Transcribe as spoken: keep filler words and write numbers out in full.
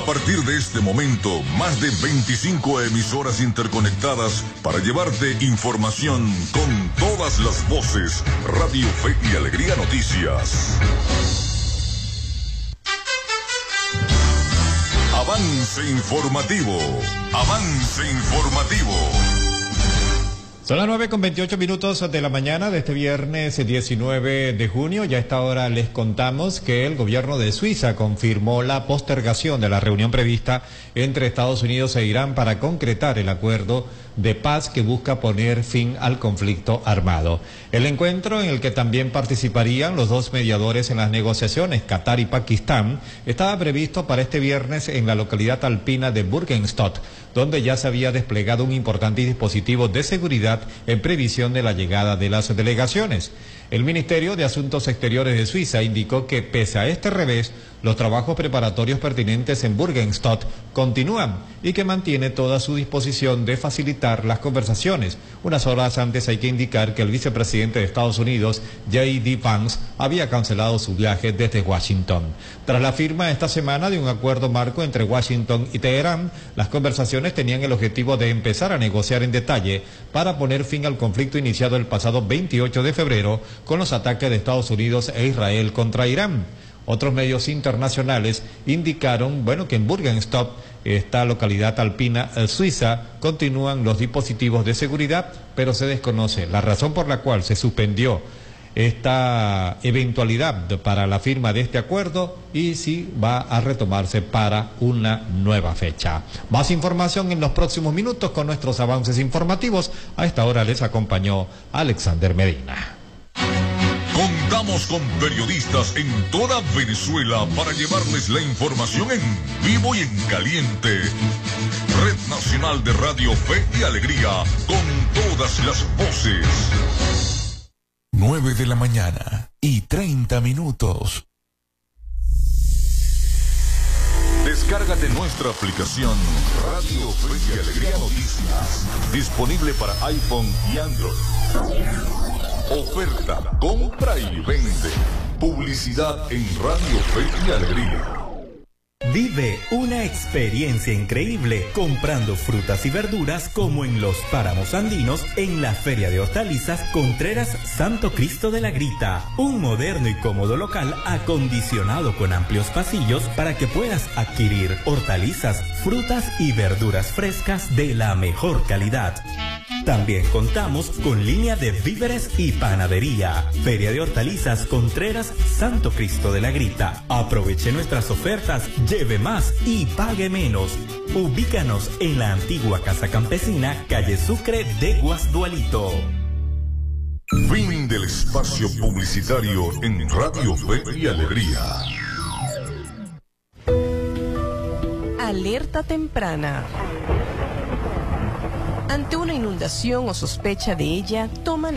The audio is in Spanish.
partir de este momento, más de veinticinco emisoras interconectadas para llevarte información con todas las voces. Radio Fe y Alegría Noticias. Avance informativo. Avance informativo. Son las nueve con veintiocho minutos de la mañana de este viernes diecinueve de junio. Ya a esta hora les contamos que el gobierno de Suiza confirmó la postergación de la reunión prevista entre Estados Unidos e Irán para concretar el acuerdo de paz que busca poner fin al conflicto armado. El encuentro, en el que también participarían los dos mediadores en las negociaciones, Qatar y Pakistán, estaba previsto para este viernes en la localidad alpina de Burgenstodt, donde ya se había desplegado un importante dispositivo de seguridad en previsión de la llegada de las delegaciones. El Ministerio de Asuntos Exteriores de Suiza indicó que, pese a este revés, los trabajos preparatorios pertinentes en Burgenstodt continúan y que mantiene toda su disposición de facilitar las conversaciones. Unas horas antes hay que indicar que el vicepresidente de Estados Unidos, J D Vance, había cancelado su viaje desde Washington. Tras la firma esta semana de un acuerdo marco entre Washington y Teherán, las conversaciones tenían el objetivo de empezar a negociar en detalle para poner fin al conflicto iniciado el pasado veintiocho de febrero con los ataques de Estados Unidos e Israel contra Irán. Otros medios internacionales indicaron, bueno, que en Burgenstodt, esta localidad alpina eh, suiza, continúan los dispositivos de seguridad, pero se desconoce la razón por la cual se suspendió esta eventualidad para la firma de este acuerdo y si va a retomarse para una nueva fecha. Más información en los próximos minutos con nuestros avances informativos. A esta hora les acompañó Alexander Medina. Contamos con periodistas en toda Venezuela para llevarles la información en vivo y en caliente. Red Nacional de Radio Fe y Alegría, con todas las voces. nueve de la mañana y treinta minutos. Descárgate nuestra aplicación Radio Fe y Alegría Noticias, disponible para iPhone y Android. Oferta, compra y vende. Publicidad en Radio Fe y Alegría. Vive una experiencia increíble comprando frutas y verduras como en los páramos andinos en la Feria de Hortalizas Contreras Santo Cristo de la Grita. Un moderno y cómodo local acondicionado con amplios pasillos para que puedas adquirir hortalizas, frutas y verduras frescas de la mejor calidad. También contamos con línea de víveres y panadería. Feria de Hortalizas Contreras Santo Cristo de la Grita. Aproveche nuestras ofertas, lleve más y pague menos. Ubícanos en la antigua Casa Campesina, calle Sucre de Guasdualito. Fin del espacio publicitario en Radio Fe y Alegría. Alerta temprana. Ante una inundación o sospecha de ella, toman